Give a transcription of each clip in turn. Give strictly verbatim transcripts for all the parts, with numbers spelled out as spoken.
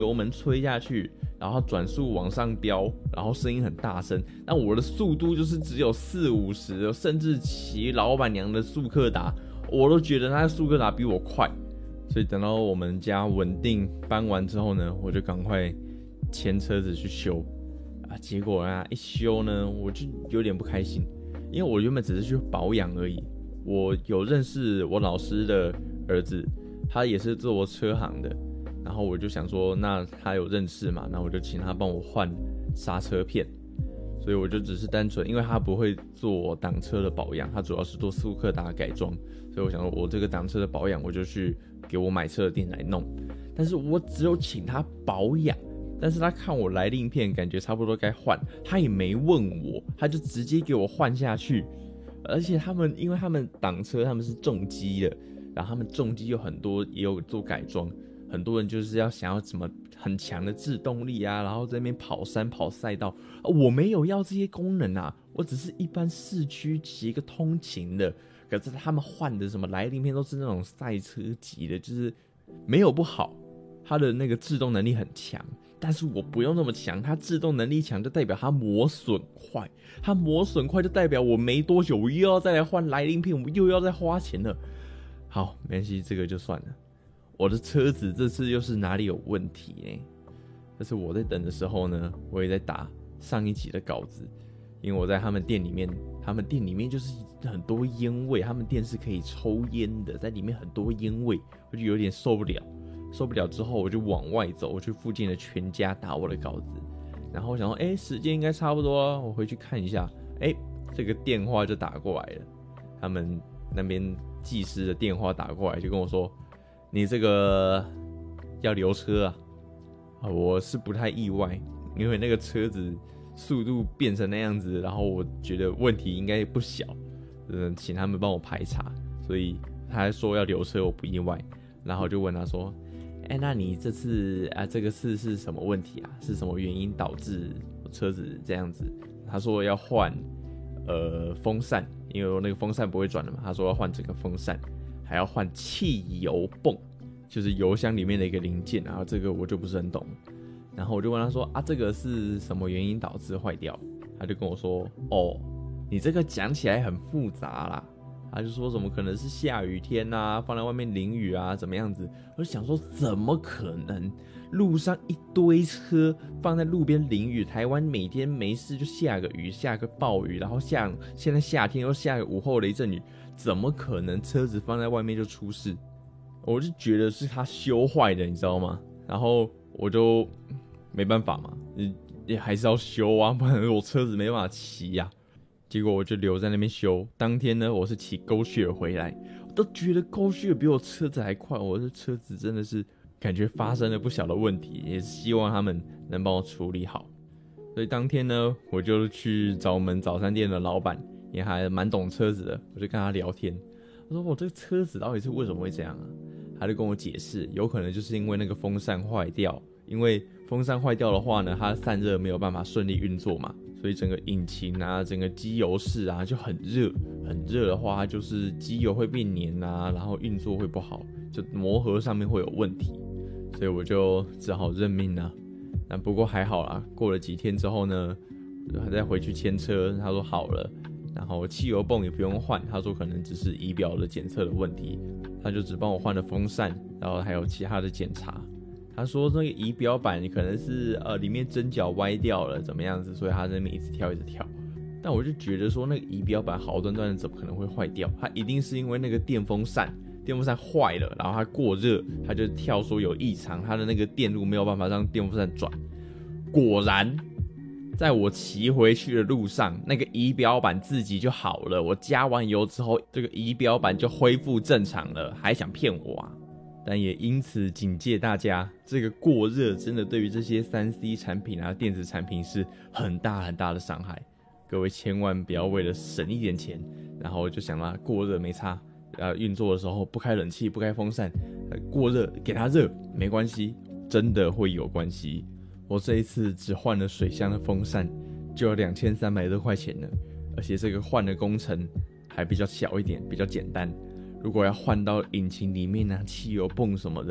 油门吹下去，然后转速往上飙，然后声音很大声，但我的速度就是只有四五十，甚至骑老板娘的速克达，我都觉得那速克达比我快。所以等到我们家稳定搬完之后呢，我就赶快牵车子去修啊。结果啊，一修呢，我就有点不开心，因为我原本只是去保养而已。我有认识我老师的儿子，他也是做车行的，然后我就想说，那他有认识嘛，那我就请他帮我换刹车片。所以我就只是单纯，因为他不会做挡车的保养，他主要是做速克达改装，所以我想说，我这个挡车的保养，我就去给我买车的店来弄。但是我只有请他保养，但是他看我来令片，感觉差不多该换，他也没问我，他就直接给我换下去。而且他们，因为他们挡车他们是重机的，然后他们重机有很多也有做改装，很多人就是要想要什么很强的制动力啊，然后在那边跑山跑赛道，我没有要这些功能啊，我只是一般市区骑一个通勤的。可是他们换的什么来令片都是那种赛车级的，就是没有不好，它的那个制动能力很强。但是我不用那么强，它制动能力强就代表它磨损快，它磨损快就代表我没多久我又要再来换来令片，我又要再花钱了。好，没关系，这个就算了。我的车子这次又是哪里有问题呢？但是我在等的时候呢，我也在打上一集的稿子，因为我在他们店里面，他们店里面就是很多烟味，他们店是可以抽烟的，在里面很多烟味，我就有点受不了。受不了之后，我就往外走，我去附近的全家打我的稿子。然后我想说，哎、欸，时间应该差不多了，我回去看一下。哎、欸，这个电话就打过来了，他们那边技师的电话打过来，就跟我说，你这个要留车啊？啊，我是不太意外，因为那个车子速度变成那样子，然后我觉得问题应该不小，嗯，请他们帮我排查，所以他还说要留车，我不意外。然后就问他说，哎、欸，那你这次啊，这个次是什么问题啊？是什么原因导致车子这样子？他说要换呃风扇，因为我那个风扇不会转了嘛。他说要换整个风扇，还要换汽油泵，就是油箱里面的一个零件。然后这个我就不是很懂。然后我就问他说啊，这个是什么原因导致坏掉？他就跟我说，哦，你这个讲起来很复杂啦。他就说怎么可能是下雨天啊，放在外面淋雨啊，怎么样子？我就想说怎么可能？路上一堆车放在路边淋雨，台湾每天没事就下个雨，下个暴雨，然后下现在夏天又下个午后雷阵雨，怎么可能车子放在外面就出事？我就觉得是他修坏的，你知道吗？然后我就没办法嘛，也还是要修啊，不然我车子没办法骑呀、啊。结果我就留在那边修。当天呢，我是骑GoShare回来，我都觉得GoShare比我车子还快。我的车子真的是感觉发生了不小的问题，也是希望他们能帮我处理好。所以当天呢，我就去找我们早餐店的老板，也还蛮懂车子的，我就跟他聊天。我说我这个车子到底是为什么会这样啊？他就跟我解释，有可能就是因为那个风扇坏掉，因为风扇坏掉的话呢，它散热没有办法顺利运作嘛。所以整个引擎啊，整个机油室啊就很热，很热的话，它就是机油会变黏啊，然后运作会不好，就磨合上面会有问题。所以我就只好认命啊。那不过还好啦，过了几天之后呢，再回去牵车，他说好了，然后汽油泵也不用换，他说可能只是仪表的检测的问题，他就只帮我换了风扇，然后还有其他的检查。他说那个仪表板可能是呃里面针脚歪掉了，怎么样子，所以他在那边一直跳一直跳。但我就觉得说那个仪表板好端端的怎么可能会坏掉？它一定是因为那个电风扇，电风扇坏了，然后它过热，它就跳说有异常，它的那个电路没有办法让电风扇转。果然，在我骑回去的路上，那个仪表板自己就好了。我加完油之后，这个仪表板就恢复正常了，还想骗我啊？但也因此警戒大家，这个过热真的对于这些 三 C 产品啊、电子产品是很大很大的伤害。各位千万不要为了省一点钱，然后就想啦过热没差，呃，运作的时候不开冷气、不开风扇，呃、过热给它热没关系，真的会有关系。我这一次只换了水箱的风扇，就有两千三百多块钱了，而且这个换的工程还比较小一点，比较简单。如果要换到引擎里面啊、汽油泵什么的，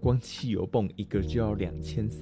光汽油泵一个就要两千